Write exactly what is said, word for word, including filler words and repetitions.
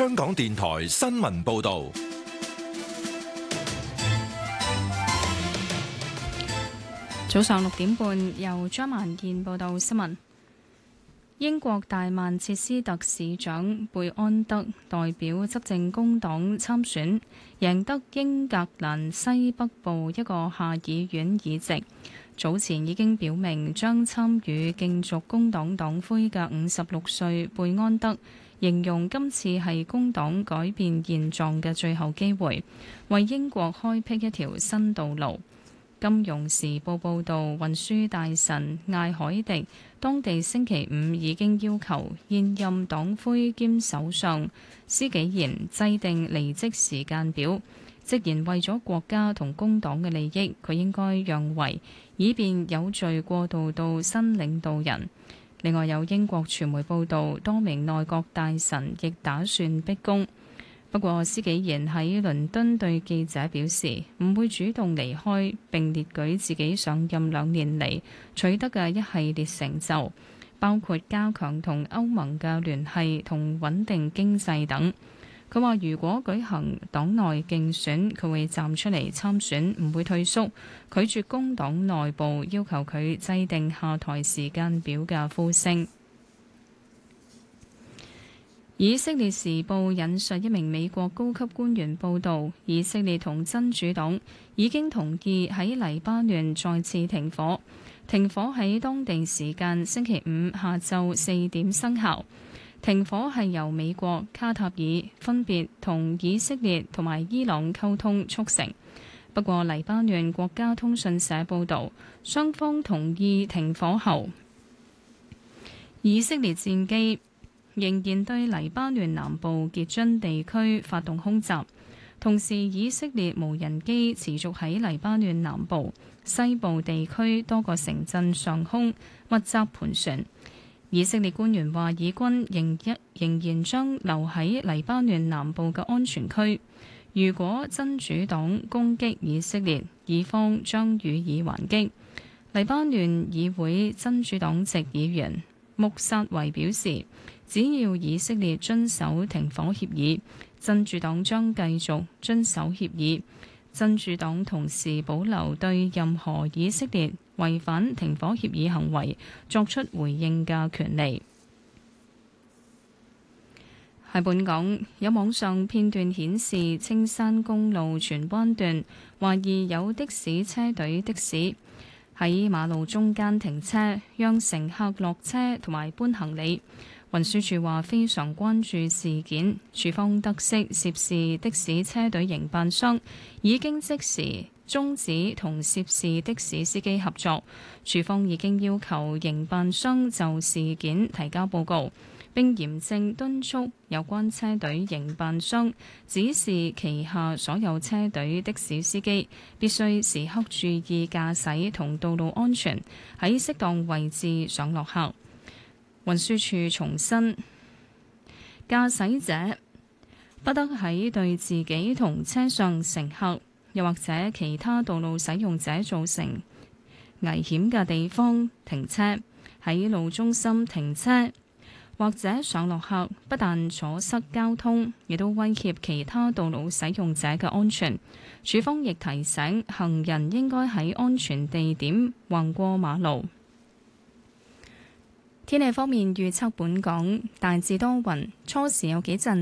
香港電台新聞報道。 早上六點半，由張萬燕報道新聞。英國大曼徹斯特市長貝安德代表執政工黨參選，贏得英格蘭西北部一個下議院議席。早前已經表明將參與競逐工黨黨魁嘅五十六歲貝安德，形容今次係工黨改變現狀嘅最後機會，為英國開闢一條新道路。金融時報報導，運輸大臣艾海迪當地星期五已經要求現任黨魁兼首相施紀賢制定離職時間表，直言為咗國家同工黨嘅利益，佢應該讓位，以便有序過渡到新領導人。另外有英國傳媒報導，多名內閣大臣亦打算逼宮。不過，施紀賢喺倫敦對記者表示，唔會主動離開，並列舉自己上任兩年嚟取得嘅一系列成就，包括加強同歐盟嘅聯繫同穩定經濟等。佢話：如果舉行黨內競選，佢會站出嚟參選，唔會退縮，拒絕工黨內部要求佢制定下台時間表嘅呼聲。以色列時報引述一名美國高級官員報導，以色列同真主黨已經同意喺黎巴嫩再次停火。停火喺當地時間星期五下晝四點生效。停火係由美國、卡塔爾分別同以色列同埋伊朗溝通促成。不過，黎巴嫩國家通訊社報導，雙方同意停火後，以色列戰機仍然對黎巴嫩南部傑津地區發動空襲，同時以色列無人機持續喺黎巴嫩南部、西部地區多個城鎮上空密集盤旋。以色列官員話，以軍仍一仍然將留喺黎巴嫩南部嘅安全區。如果真主黨攻擊以色列，以方將予以還擊。黎巴嫩議會真主黨籍議員穆薩維表示，只要以色列遵守停火協議，真主黨將繼續遵守協議。真主黨同時保留對任何以色列違反停火協議行為作出回應嘅權利。喺本港，有網上片段顯示青山公路荃灣段懷疑有的士車隊的士喺馬路中間停車，讓乘客落車同埋搬行李。運輸署話非常關注事件，署方得悉涉事的士車隊營辦商已經即時終止同涉事的士司機合作，署方已經要求營辦商就事件提交報告，並嚴正敦促有關車隊營辦商指示旗下所有車隊的士司機必須時刻注意駕駛同道路安全，喺適當位置上落客。運輸署重申，駕駛者不得喺對自己同車上乘客，又或者其他道路使用者造成危險嘅地方停車。喺路中心停車或者上落客，不但阻塞交通，亦都威脅其他道路使用者嘅安全。署方亦提醒行人應該喺安全地點橫過馬路。天氣方面預測，本港大致多雲，初時有幾陣